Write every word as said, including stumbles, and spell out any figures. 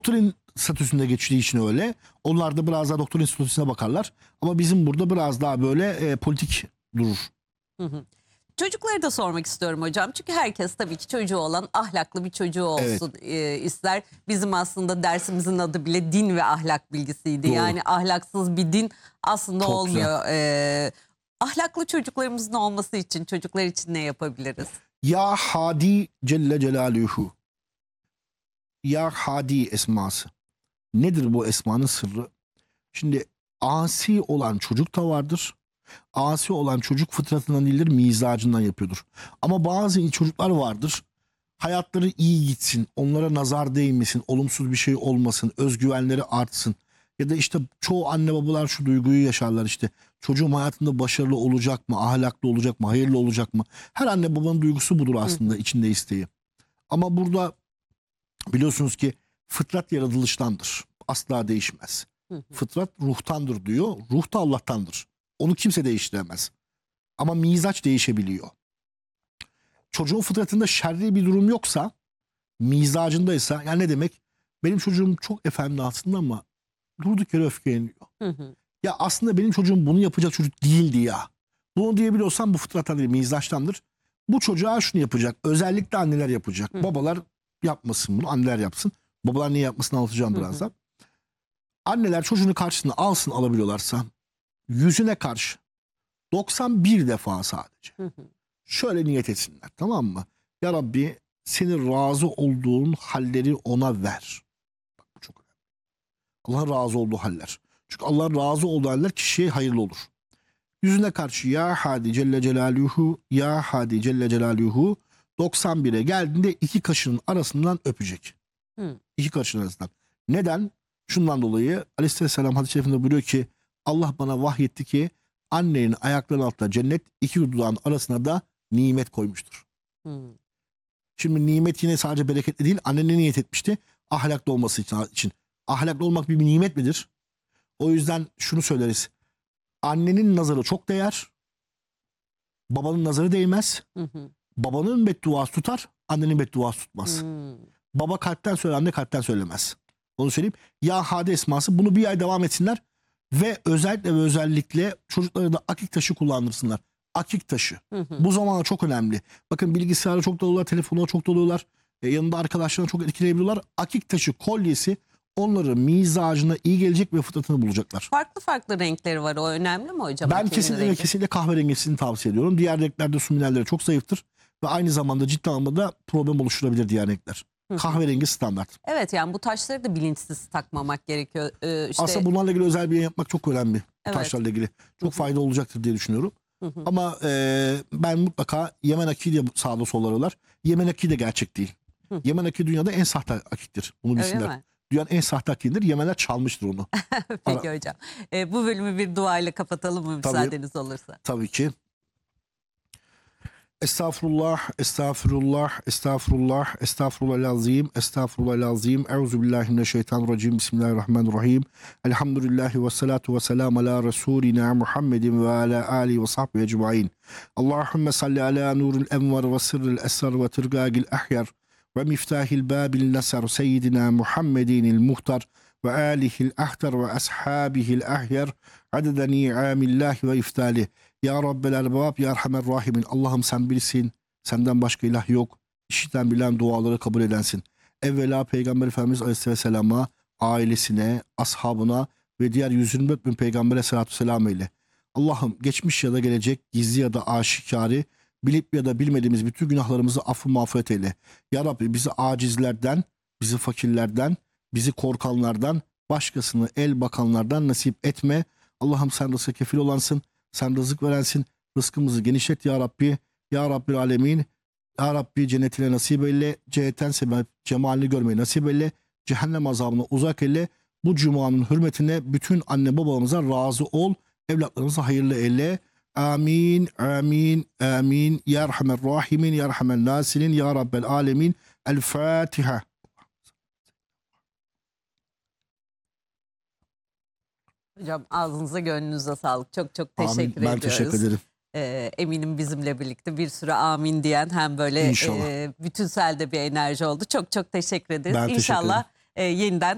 doktrin statüsünde geçtiği için öyle. Onlar da biraz daha doktrin statüsüne bakarlar. Ama bizim burada biraz daha böyle e, politik durur. Hı hı. Çocukları da sormak istiyorum hocam. Çünkü herkes tabii ki çocuğu olan ahlaklı bir çocuğu olsun evet. e, ister. Bizim aslında dersimizin adı bile din ve ahlak bilgisiydi. Doğru. Yani ahlaksız bir din aslında Çok olmuyor. E, ahlaklı çocuklarımızın olması için, çocuklar için ne yapabiliriz? Ya Hadi Celle Celaluhu. Ya Hadi esması. Nedir bu esmanın sırrı? Şimdi asi olan çocuk da vardır. Asi olan çocuk fıtratından değildir, mizacından yapıyordur. Ama bazı çocuklar vardır. Hayatları iyi gitsin, onlara nazar değmesin, olumsuz bir şey olmasın, özgüvenleri artsın. Ya da işte çoğu anne babalar şu duyguyu yaşarlar işte. Çocuğum hayatında başarılı olacak mı, ahlaklı olacak mı, hayırlı olacak mı? Her anne babanın duygusu budur aslında, içinde isteği. Ama burada biliyorsunuz ki fıtrat yaratılıştandır. Asla değişmez. Fıtrat ruhtandır diyor. Ruh da Allah'tandır. Onu kimse değiştiremez. Ama mizaç değişebiliyor. Çocuğun fıtratında şerri bir durum yoksa, mizacındaysa, yani ne demek? Benim çocuğum çok efendi aslında ama durduk yere öfkeleniyor. Hı hı. Ya aslında benim çocuğum bunu yapacak çocuk değildi ya. Bunu diyebiliyorsan bu fıtrattan değil, mizaçtandır. Bu çocuğa şunu yapacak. Özellikle anneler yapacak. Hı. Babalar yapmasın bunu, anneler yapsın. Babalar niye yapmasını anlatacağım birazdan. Hı hı. Anneler çocuğunu karşısına alsın alabiliyorlarsa, yüzüne karşı doksan bir defa sadece. Hı hı. Şöyle niyet etsinler, tamam mı? Ya Rabbi, senin razı olduğun halleri ona ver. Bak bu çok önemli. Allah'ın razı olduğu haller. Çünkü Allah'ın razı olduğu haller kişiye hayırlı olur. Yüzüne karşı ya Hadi Celle Celaluhu, ya Hadi Celle Celaluhu doksan bire geldiğinde iki kaşının arasından öpecek. Hı. İki kaşının arasından. Neden? Şundan dolayı Aleyhisselam hadis-i şerifinde buyuruyor ki Allah bana vahyetti ki annenin ayaklarının altında cennet, iki dudağın arasına da nimet koymuştur. Hmm. Şimdi nimet yine sadece bereketli değil, anne ne niyet etmişti? Ahlaklı olması için. Ahlaklı olmak bir nimet midir? O yüzden şunu söyleriz. Annenin nazarı çok değer. Babanın nazarı değmez. Hı hı. Babanın bedduası tutar, annenin bedduası tutmaz. Hmm. Baba kalpten söyler, anne kalpten söylemez. Onu söyleyeyim. Ya Hadi esması, bunu bir ay devam etsinler. Ve özellikle ve özellikle çocukları da akik taşı kullandırsınlar. Akik taşı. Hı hı. Bu zamanda çok önemli. Bakın bilgisayara çok dalıyorlar, telefona çok dalıyorlar. E, yanında arkadaşlarına çok etkileyebiliyorlar. Akik taşı kolyesi onların mizacına iyi gelecek ve fıtratını bulacaklar. Farklı farklı renkleri var. O önemli mi hocam? Ben kesinlikle rengi? kesinlikle kahverengisini tavsiye ediyorum. Diğer renklerde su mineralleri çok zayıftır. Ve aynı zamanda ciddi anlamda problem oluşturabilir diğer renkler. Hı hı. Kahverengi standart. Evet, yani bu taşları da bilinçsiz takmamak gerekiyor. Ee, işte... Aslında bunlarla ilgili özel bir yayın yapmak çok önemli. Evet. Taşlarla ilgili. Çok Hı -hı. fayda olacaktır diye düşünüyorum. Hı hı. Ama e, ben mutlaka Yemen akiği diye sağda sollarıyorlar. Yemen akiği de gerçek değil. Hı. Yemen akiği dünyada en sahte akiktir. Bunu bilsinler. Dünyanın en sahte akiğidir. Yemenler çalmıştır onu. Peki Ara... hocam. E, bu bölümü bir duayla kapatalım mı müsaadeniz tabii, olursa? Tabii ki. Estağfurullah, estağfurullah, estağfurullah, estağfurullahal-azim, estağfurullahal-azim, euzubillahimineşşeytanirracim, bismillahirrahmanirrahim, elhamdülillahi ve salatu ve selam ala Resulina Muhammedin ve ala alihi ve sahbihi ecmain. Allahümme salli ala nuril envar ve sırril esrar ve tırgagil ahyar ve miftahil babil nasar seyyidina Muhammedinil muhtar ve alihil ahtar ve ashabihil ahyar adeden ni'amillahi ve iftali. Ya Rabbel Erbab, Ya Erhamer Rahimin. Allah'ım sen bilsin, senden başka ilah yok. İşiten bilen duaları kabul edensin. Evvela Peygamber Efendimiz Aleyhisselam'a, ailesine, ashabına ve diğer yüz yirmi dört bin peygambere salatü selam eyle. Allah'ım geçmiş ya da gelecek, gizli ya da aşikari, bilip ya da bilmediğimiz bütün günahlarımızı affı mağfiret eyle. Ya Rabbi bizi acizlerden, bizi fakirlerden, bizi korkanlardan, başkasını el bakanlardan nasip etme. Allah'ım sen rızkı kefil olansın. Sen rızık verensin. Rızkımızı genişlet ya Rabbi. Ya Rabbil Alemin. Ya Rabbi cennetine nasip eyle. Cennetten sebep cemalini görmeyi nasip eyle. Cehennem azabına uzak eyle. Bu cumanın hürmetine bütün anne babalarımıza razı ol. Evlatlarımıza hayırlı eyle. Amin, amin, amin. Ya Erhamer Rahimin, Ya Erhamer Nasirin, Ya Rabbel Alemin. El Fatiha. Hocam ağzınıza gönlünüze sağlık. Çok çok teşekkür amin. Ben ediyoruz. Ben teşekkür ederim. Ee, eminim bizimle birlikte bir sürü amin diyen hem böyle e, bütünsel de bir enerji oldu. Çok çok teşekkür ederiz. Ben İnşallah teşekkür e, yeniden